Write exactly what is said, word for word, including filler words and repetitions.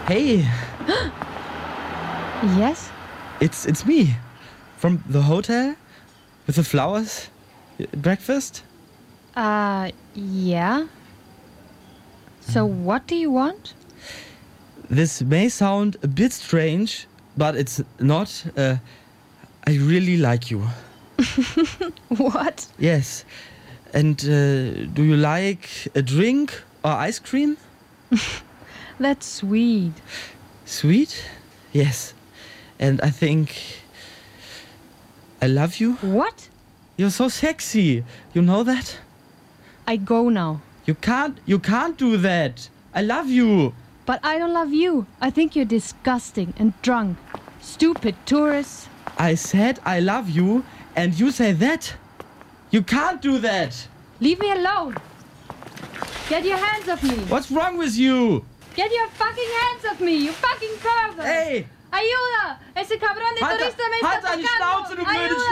Hey. Yes? It's it's me. From the hotel? With the flowers? Breakfast? Uh, yeah. So what do you want? This may sound a bit strange, but it's not. Uh, I really like you. What? Yes. And uh, do you like a drink or ice cream? That's sweet. Sweet? Yes. And I think I love you. What? You're so sexy. You know that? I go now. You can't you can't do that. I love you. But I don't love you. I think you're disgusting and drunk. Stupid tourist. I said I love you and you say that? You can't do that. Leave me alone. Get your hands off me. What's wrong with you? Get your fucking hands off me, you fucking pervert. Hey! Ayuda! Ese cabrón de Halt, turista me está halt deine tocando. Schnauze, du blöde Ayuda!